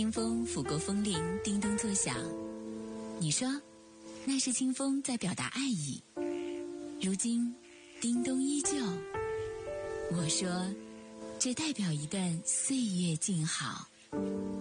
清风拂过风铃，叮咚作响。你说，那是清风在表达爱意。如今，叮咚依旧。我说，这代表一段岁月静好。